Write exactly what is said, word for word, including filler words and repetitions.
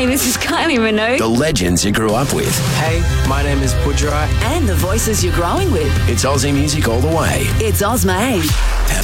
Hey, this is Kylie Minogue. The legends you grew up with. Hey, my name is Pudrai. And the voices you're growing with. It's Aussie music all the way. It's Ozma.